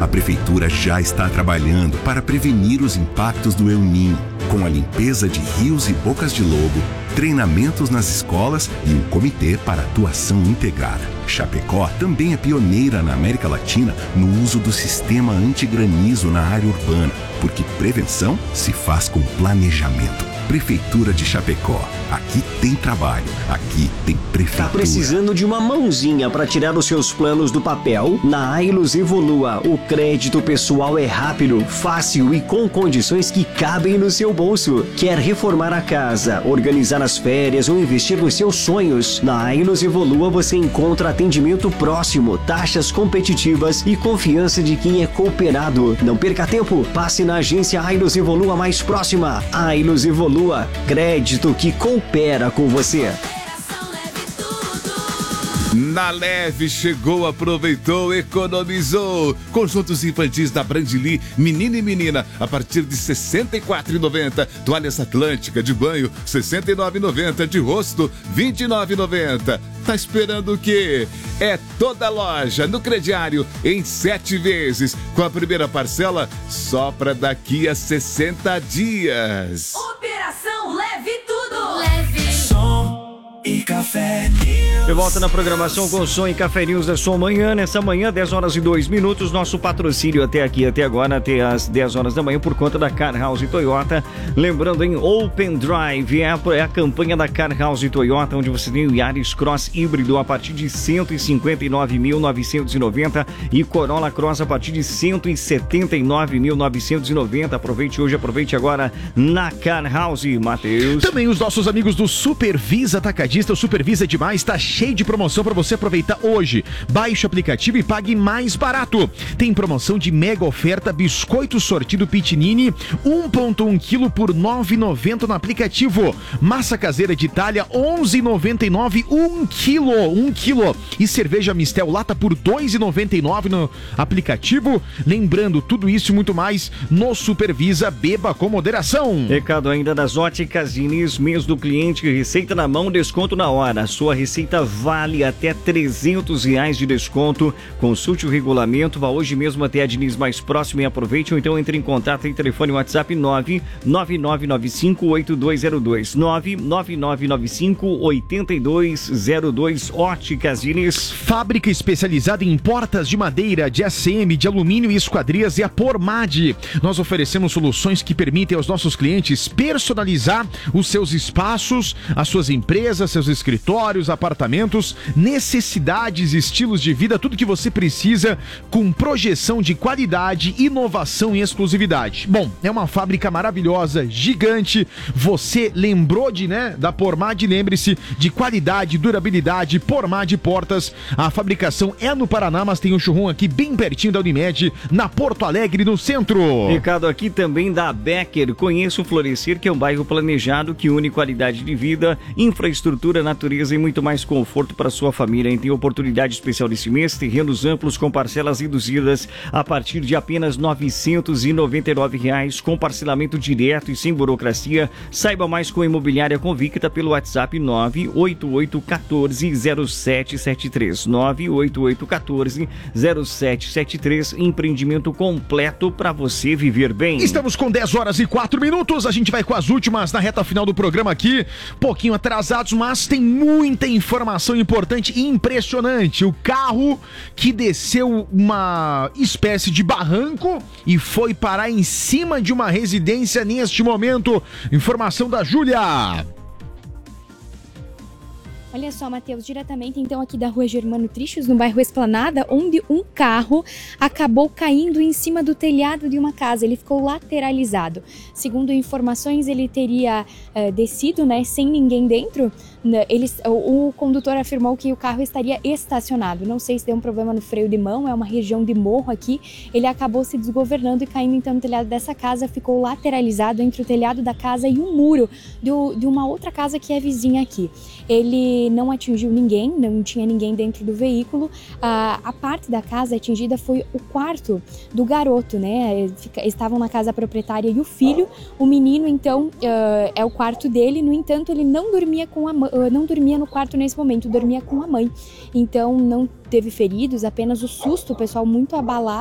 A Prefeitura já está trabalhando para prevenir os impactos do El Niño, com a limpeza de rios e bocas de lobo, treinamentos nas escolas e um comitê para atuação integrada. Chapecó também é pioneira na América Latina no uso do sistema antigranizo na área urbana, porque prevenção se faz com planejamento. Prefeitura de Chapecó. Aqui tem trabalho, aqui tem prefeitura. Tá precisando de uma mãozinha para tirar os seus planos do papel? Na Ailus Evolua, o crédito pessoal é rápido, fácil e com condições que cabem no seu bolso. Quer reformar a casa, organizar as férias ou investir nos seus sonhos? Na Ailus Evolua você encontra atendimento próximo, taxas competitivas e confiança de quem é cooperado. Não perca tempo, passe na agência Ailus Evolua mais próxima. Ailus Evolua, crédito que coopera com você. Na Leve chegou, aproveitou, economizou. Conjuntos infantis da Brandly, menino e menina, a partir de R$ 64,90. Toalhas Atlântica de banho, R$ 69,90. De rosto, R$ 29,90. Tá esperando o quê? É toda loja no crediário em 7 vezes, com a primeira parcela só para daqui a 60 dias. Operação Leve Tudo. Leve. Som e Café News. De volta na programação com Som e Café News da sua manhã. Nessa manhã, 10 horas e 2 minutos. Nosso patrocínio até agora, até as 10 horas da manhã, por conta da Car House Toyota. Lembrando, em Open Drive, é a campanha da Car House Toyota, onde você tem o Yaris Cross híbrido a partir de R$ 159.990 e Corolla Cross a partir de R$ 179.990. Aproveite hoje, aproveite agora na Car House, Matheus. Também os nossos amigos do Supervisa Atacadista. O Supervisa é demais, está cheio de promoção para você aproveitar hoje. Baixe o aplicativo e pague mais barato. Tem promoção de mega oferta biscoito sortido Pitinini 1,1 kg por R$ 9,90 no aplicativo. Massa caseira de Itália 11,99 1 kg. E cerveja Mistel lata por R$ 2,99 no aplicativo. Lembrando, tudo isso e muito mais no Supervisa. Beba com moderação. Recado ainda das Óticas Diniz, mês do cliente, receita na mão, desconto na hora. Sua receita vale até R$ 300 de desconto. Consulte o regulamento, vá hoje mesmo até a Diniz mais próxima e aproveite, ou então entre em contato em telefone WhatsApp 99995-8202 99995-8202. Óticas Diniz. Fábrica especializada em portas de madeira, de ACM, de alumínio e esquadrias é a Pormad. Nós oferecemos soluções que permitem aos nossos clientes personalizar os seus espaços, as suas empresas, seus escritórios, apartamentos, necessidades, estilos de vida, tudo que você precisa com projeção de qualidade, inovação e exclusividade. Bom, é uma fábrica maravilhosa, gigante. Você lembrou da Pormad? Lembre-se de qualidade, durabilidade. Pormad Portas. A fabricação é no Paraná, mas tem um showroom aqui bem pertinho da Unimed, na Porto Alegre, no centro. Recado aqui também da Becker. Conheça o Florescer, que é um bairro planejado que une qualidade de vida, infraestrutura, natureza e muito mais conforto para sua família. E tem oportunidade especial desse mês, terrenos amplos com parcelas reduzidas a partir de apenas R$ 999, com parcelamento direto e sem burocracia. Saiba mais com a Imobiliária Convicta pelo WhatsApp 988140773 988140773. Empreendimento completo para você viver bem. Estamos com 10 horas e 4 minutos. A gente vai com as últimas na reta final do programa aqui. Pouquinho atrasados, mas tem muita informação importante e impressionante. O carro que desceu uma espécie de barranco e foi parar em cima de uma residência neste momento. Informação da Júlia. Olha só, Matheus, diretamente então aqui da rua Germano Trichos, no bairro Esplanada, onde um carro acabou caindo em cima do telhado de uma casa. Ele ficou lateralizado. Segundo informações, ele teria descido, sem ninguém dentro. O condutor afirmou que o carro estaria estacionado. Não sei se deu um problema no freio de mão, é uma região de morro aqui. Ele acabou se desgovernando e caindo então no telhado dessa casa, ficou lateralizado entre o telhado da casa e um muro de uma outra casa que é vizinha aqui. Ele não atingiu ninguém, não tinha ninguém dentro do veículo. A parte da casa atingida foi o quarto do garoto, Estavam na casa proprietária e o filho. O menino, então, é o quarto dele. No entanto, ele não dormia não dormia no quarto nesse momento, dormia com a mãe. Então, não teve feridos, apenas o susto, o pessoal muito abalado.